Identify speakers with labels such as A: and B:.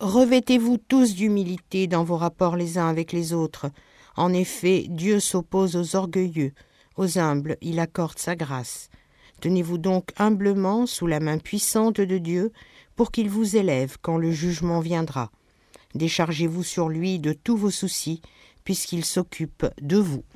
A: Revêtez-vous tous d'humilité dans vos rapports les uns avec les autres. En effet, Dieu s'oppose aux orgueilleux, aux humbles il accorde sa grâce. Tenez-vous donc humblement sous la main puissante de Dieu pour qu'il vous élève quand le jugement viendra. Déchargez-vous sur lui de tous vos soucis, puisqu'il s'occupe de vous.